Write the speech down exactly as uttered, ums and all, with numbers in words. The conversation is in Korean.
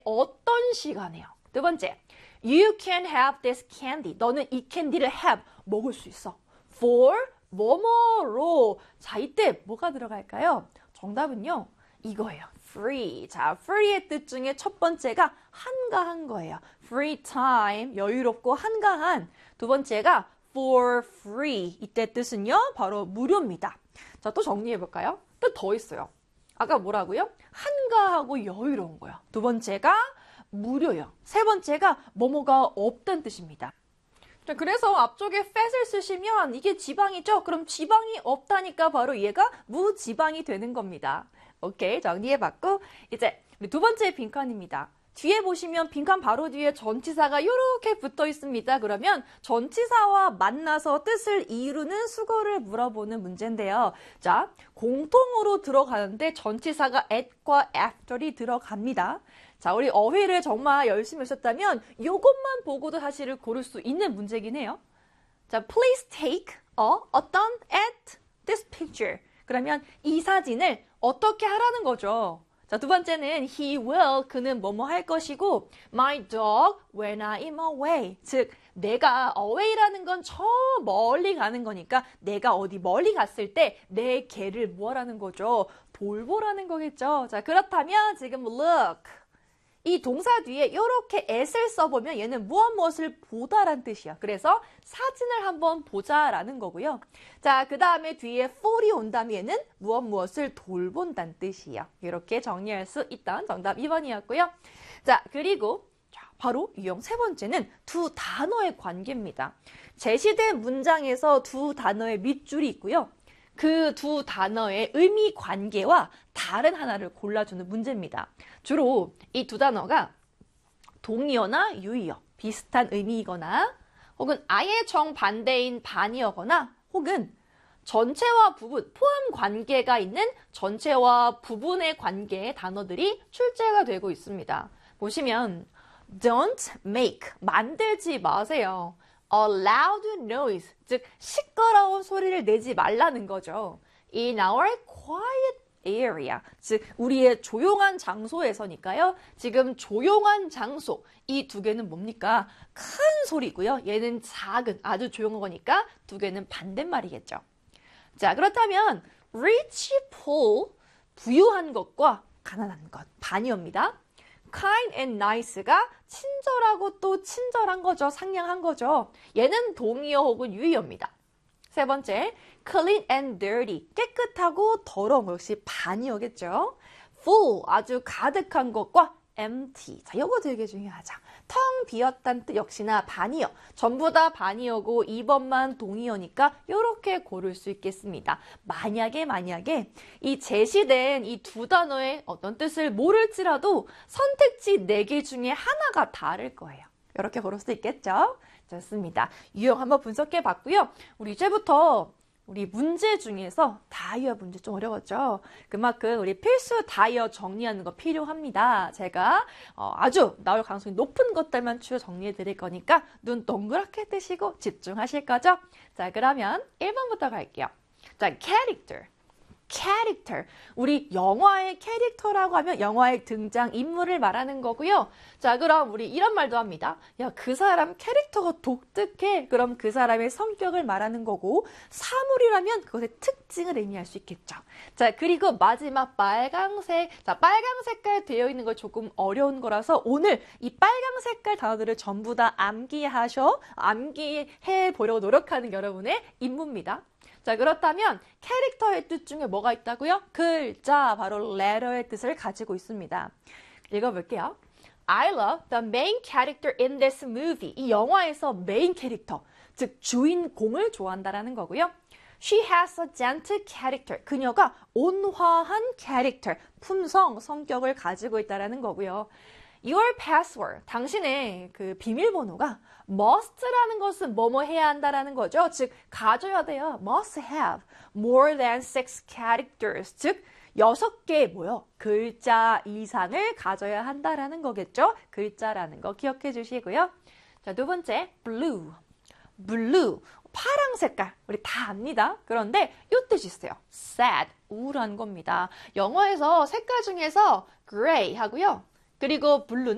어떤 시간에요? 두 번째, you can have this candy. 너는 이 캔디를 have, 먹을 수 있어. for, 뭐뭐로. 자, 이때 뭐가 들어갈까요? 정답은요, 이거예요. free. 자, free의 뜻 중에 첫 번째가 한가한 거예요. free time, 여유롭고 한가한. 두 번째가 for free. 이때 뜻은요, 바로 무료입니다. 자, 또 정리해볼까요? 또 더 있어요. 아까 뭐라고요? 한가하고 여유로운 거예요. 두 번째가 무료요. 세 번째가 뭐뭐가 없다는 뜻입니다. 자, 그래서 앞쪽에 fat을 쓰시면 이게 지방이죠? 그럼 지방이 없다니까 바로 얘가 무지방이 되는 겁니다. 오케이, 정리해봤고 이제 우리 두 번째 빈칸입니다. 뒤에 보시면 빈칸 바로 뒤에 전치사가 이렇게 붙어 있습니다. 그러면 전치사와 만나서 뜻을 이루는 수거를 물어보는 문제인데요. 자, 공통으로 들어가는데 전치사가 at과 after이 들어갑니다. 자, 우리 어휘를 정말 열심히 하셨다면 이것만 보고도 사실을 고를 수 있는 문제긴 해요. 자, please take a, 어떤 at this picture. 그러면 이 사진을 어떻게 하라는 거죠. 자, 두 번째는 he will, 그는 뭐뭐 할 것이고 my dog when I'm away. 즉, 내가 away라는 건 저 멀리 가는 거니까 내가 어디 멀리 갔을 때 내 개를 뭐 하라는 거죠? 돌보라는 거겠죠. 자, 그렇다면 지금 look. 이 동사 뒤에 이렇게 at을 써보면 얘는 무엇 무엇을 보다라는 뜻이야. 그래서 사진을 한번 보자라는 거고요. 자, 그 다음에 뒤에 for이 온다면 얘는 무엇 무엇을 돌본다는 뜻이에요. 이렇게 정리할 수 있던 정답 이 번이었고요. 자, 그리고 자, 바로 유형 세 번째는 두 단어의 관계입니다. 제시된 문장에서 두 단어의 밑줄이 있고요. 그 두 단어의 의미 관계와 다른 하나를 골라주는 문제입니다. 주로 이 두 단어가 동의어나 유의어, 비슷한 의미이거나 혹은 아예 정반대인 반의어거나 혹은 전체와 부분, 포함 관계가 있는 전체와 부분의 관계의 단어들이 출제가 되고 있습니다. 보시면 don't make, 만들지 마세요. A loud noise, 즉 시끄러운 소리를 내지 말라는 거죠. In our quiet area, 즉 우리의 조용한 장소에서니까요. 지금 조용한 장소, 이 두 개는 뭡니까? 큰 소리고요. 얘는 작은, 아주 조용한 거니까 두 개는 반대말이겠죠. 자, 그렇다면 rich, poor, 부유한 것과 가난한 것, 반이어입니다. kind and nice가 친절하고 또 친절한 거죠. 상냥한 거죠. 얘는 동의어 혹은 유의어입니다. 세 번째, clean and dirty, 깨끗하고 더러운 것 역시 반이어겠죠. full, 아주 가득한 것과 empty, 자, 이거 되게 중요하죠. 텅 비었다는 뜻 역시나 반이어, 전부 다 반이어고 이 번만 동의어니까 이렇게 고를 수 있겠습니다. 만약에 만약에 이 제시된 이 두 단어의 어떤 뜻을 모를지라도 선택지 네 개 중에 하나가 다를 거예요. 이렇게 고를 수 있겠죠? 좋습니다. 유형 한번 분석해 봤고요. 우리 이제부터 우리 문제 중에서 다이어 문제 좀 어려웠죠? 그만큼 우리 필수 다이어 정리하는 거 필요합니다. 제가 어, 아주 나올 가능성이 높은 것들만 추려 정리해 드릴 거니까 눈 동그랗게 뜨시고 집중하실 거죠? 자, 그러면 일 번부터 갈게요. 자, character. 캐릭터, 우리 영화의 캐릭터라고 하면 영화의 등장 인물을 말하는 거고요. 자, 그럼 우리 이런 말도 합니다. 야, 그 사람 캐릭터가 독특해. 그럼 그 사람의 성격을 말하는 거고, 사물이라면 그것의 특징을 의미할 수 있겠죠. 자, 그리고 마지막 빨강색. 자, 빨강 색깔 되어 있는 거 조금 어려운 거라서 오늘 이 빨강 색깔 단어들을 전부 다 암기하셔, 암기해 보려고 노력하는 여러분의 임무입니다. 자, 그렇다면 캐릭터의 뜻 중에 뭐가 있다고요? 글자, 바로 letter의 뜻을 가지고 있습니다. 읽어볼게요. I love the main character in this movie. 이 영화에서 메인 캐릭터, 즉 주인공을 좋아한다라는 거고요. She has a gentle character. 그녀가 온화한 캐릭터, 품성, 성격을 가지고 있다라는 거고요. Your password, 당신의 그 비밀번호가 must라는 것은 뭐뭐 해야 한다라는 거죠. 즉, 가져야 돼요. must have more than six characters. 즉, 여섯 개의 뭐요? 글자 이상을 가져야 한다라는 거겠죠. 글자라는 거 기억해 주시고요. 자, 두 번째, blue. blue, 파랑 색깔. 우리 다 압니다. 그런데 이 뜻이 있어요. sad, 우울한 겁니다. 영어에서 색깔 중에서 gray 하고요. 그리고 블루는